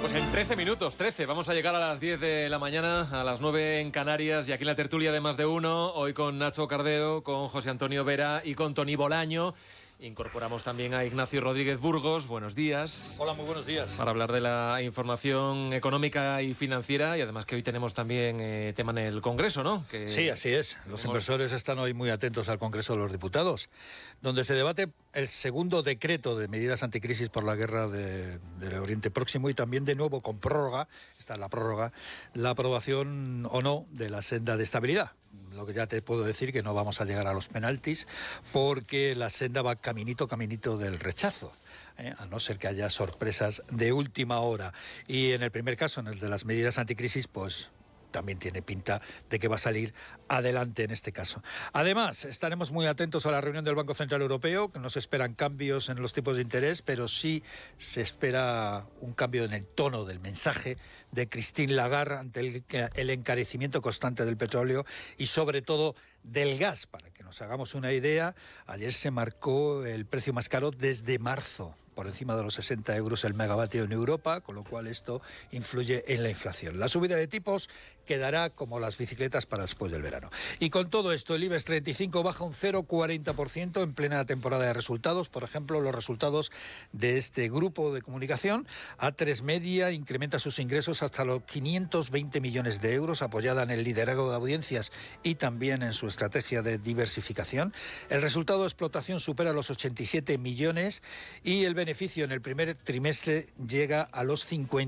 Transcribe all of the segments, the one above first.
Pues en 13 minutos, 13. Vamos a llegar a las 10 de la mañana, a las 9 en Canarias, y aquí en la tertulia de Más de Uno, hoy con Nacho Cardero, con José Antonio Vera y con Toni Bolaño. Incorporamos también a Ignacio Rodríguez Burgos. Buenos días. Hola, muy buenos días. Para hablar de la información económica y financiera, y además que hoy tenemos también tema en el Congreso, ¿no? Sí, así es. Los inversores están hoy muy atentos al Congreso de los Diputados, donde se debate el segundo decreto de medidas anticrisis por la guerra del Oriente Próximo y también de nuevo con prórroga, está la prórroga, la aprobación o no de la senda de estabilidad. Lo que ya te puedo decir que no vamos a llegar a los penaltis porque la senda va caminito del rechazo. A no ser que haya sorpresas de última hora. Y en el primer caso, en el de las medidas anticrisis, pues también tiene pinta de que va a salir adelante en este caso. Además, estaremos muy atentos a la reunión del Banco Central Europeo, que no se esperan cambios en los tipos de interés, pero sí se espera un cambio en el tono del mensaje de Christine Lagarde ante el encarecimiento constante del petróleo y sobre todo del gas. Para que nos hagamos una idea, ayer se marcó el precio más caro desde marzo, por encima de los 60 euros el megavatio en Europa, con lo cual esto influye en la inflación. La subida de tipos quedará como las bicicletas para después del verano. Y con todo esto, el IBEX 35 baja un 0,40% en plena temporada de resultados. Por ejemplo, los resultados de este grupo de comunicación. A3 Media incrementa sus ingresos hasta los 520 millones de euros, apoyada en el liderazgo de audiencias y también en su estrategia de diversificación. El resultado de explotación supera los 87 millones y el beneficio en el primer trimestre llega a los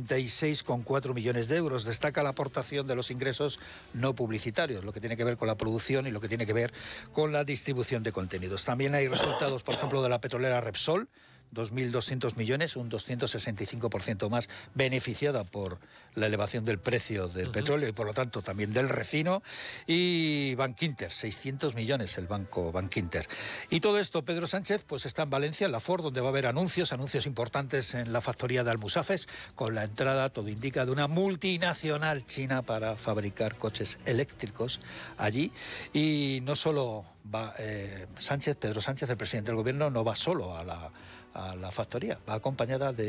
56,4 millones de euros. Destaca la aportación de los ingresos no publicitarios, lo que tiene que ver con la producción y lo que tiene que ver con la distribución de contenidos. También hay resultados, por ejemplo, de la petrolera Repsol, 2.200 millones, un 265% más, beneficiada por la elevación del precio del petróleo y por lo tanto también del refino. Y Bankinter, 600 millones el banco Bankinter. Y todo esto, Pedro Sánchez pues está en Valencia, en la Ford, donde va a haber anuncios importantes en la factoría de Almusafes, con la entrada, todo indica, de una multinacional china para fabricar coches eléctricos allí. Y no solo va Pedro Sánchez, el presidente del gobierno, no va solo a la factoría, va acompañada de